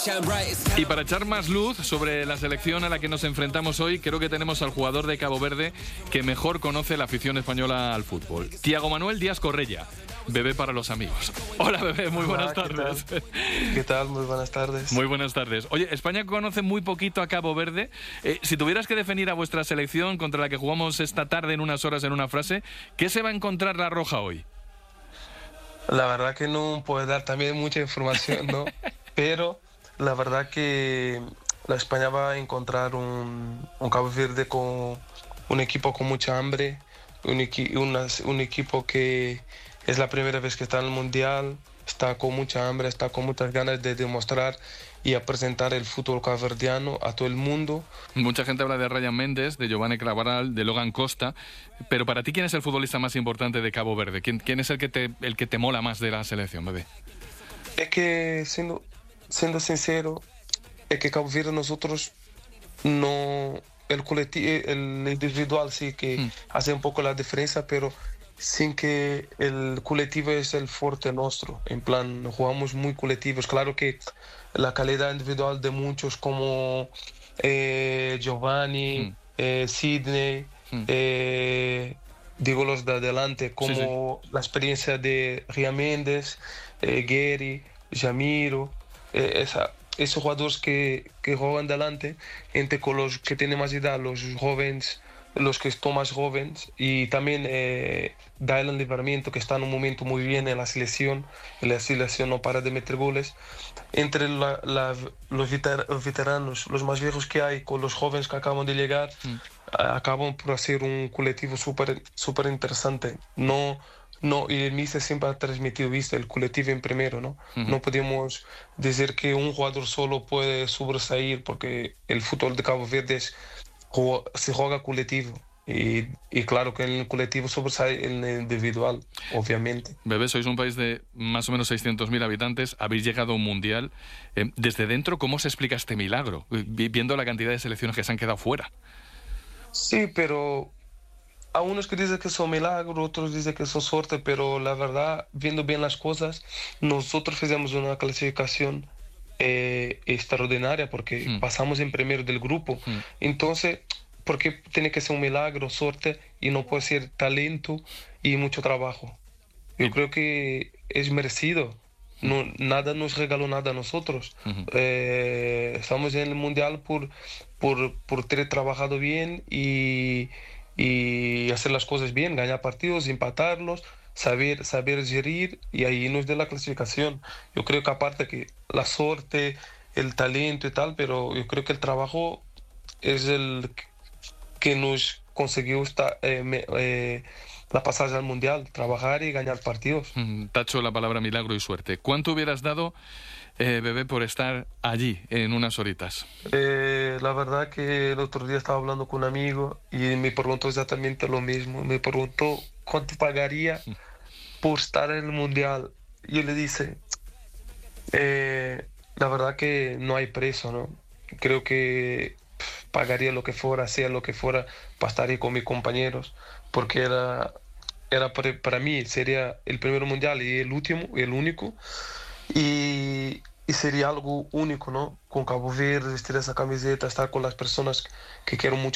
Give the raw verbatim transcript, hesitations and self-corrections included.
Y para echar más luz sobre la selección a la que nos enfrentamos hoy, creo que tenemos al jugador de Cabo Verde que mejor conoce la afición española al fútbol. Tiago Manuel Díaz Correia, Bebé para los amigos. Hola, Bebé, muy buenas Hola, tardes. ¿qué tal? ¿Qué tal? Muy buenas tardes. Muy buenas tardes. Oye, España conoce muy poquito a Cabo Verde. Eh, si tuvieras que definir a vuestra selección contra la que jugamos esta tarde en unas horas en una frase, ¿qué se va a encontrar la Roja hoy? La verdad que no puedo dar también mucha información, ¿no? Pero la verdad que la España va a encontrar un, un Cabo Verde con un equipo con mucha hambre, un, equi, una, un equipo que es la primera vez que está en el Mundial, está con mucha hambre, está con muchas ganas de demostrar y a presentar el fútbol caboverdiano a todo el mundo. Mucha gente habla de Ryan Méndez, de Giovanni Clavaral, de Logan Costa, pero para ti, ¿quién es el futbolista más importante de Cabo Verde? ¿Quién, quién es el que, te, el que te mola más de la selección, Bebé? Es que, siendo, siendo sincero, es que Cabo Verde nosotros no... El colectivo, el individual sí que mm. hace un poco la diferencia, pero sin que el colectivo es el fuerte nuestro. En plan, jugamos muy colectivos. Claro que la calidad individual de muchos como eh, Giovanni, mm. eh, Sidney, mm. eh, digo los de adelante, como sí, sí. la experiencia de Ryan Méndez, eh, Gary, Jamiro, eh, esa... esos jugadores que, que juegan delante, entre con los que tienen más edad, los jóvenes, los que están más jóvenes, y también eh, Dylan Livramento, que está en un momento muy bien en la selección, en la selección no para de meter goles, entre la, la, los veteranos, los más viejos que hay, con los jóvenes que acaban de llegar, mm. acaban por hacer un colectivo súper súper interesante. No... No, y el míster siempre ha transmitido, viste, el colectivo en primero, ¿no? Uh-huh. No podemos decir que un jugador solo puede sobresalir porque el fútbol de Cabo Verde es, se juega colectivo. Y, y claro que en el colectivo sobresale en el individual, obviamente. Bebé, sois un país de más o menos seiscientos mil habitantes, habéis llegado a un mundial. Eh, desde dentro, ¿cómo se explica este milagro? Viendo la cantidad de selecciones que se han quedado fuera. Sí, pero... a unos que dicen que son milagro, otros dicen que son suerte, pero la verdad, viendo bien las cosas, nosotros hicimos una clasificación eh, extraordinaria porque mm. pasamos en primero del grupo. Mm. Entonces, ¿por qué tiene que ser un milagro, suerte, y no puede ser talento y mucho trabajo? Yo mm. creo que es merecido. No, nada nos regaló nada a nosotros. Uh-huh. Eh, estamos en el Mundial por, por, por tener trabajado bien y... y hacer las cosas bien, ganar partidos, empatarlos, saber, saber gerir, y ahí nos da la clasificación. Yo creo que aparte que la suerte, el talento y tal, pero yo creo que el trabajo es el que nos consiguió esta, eh, me, eh, la pasaje al Mundial, trabajar y ganar partidos. Mm, tacho la palabra milagro y suerte. ¿Cuánto hubieras dado, eh, Bebé, por estar allí en unas horitas? Eh, la verdad que el otro día estaba hablando con un amigo y me preguntó exactamente lo mismo. Me preguntó cuánto pagaría por estar en el Mundial. Yo le dije, eh, la verdad que no hay precio, ¿no? Creo que pff, pagaría lo que fuera, sea lo que fuera, para estar ahí con mis compañeros, porque era, era para, para mí sería el primer Mundial y el último, el único. Y, y sería algo único, ¿no? Con Cabo Verde, vestir esa camiseta, estar con las personas que quiero mucho.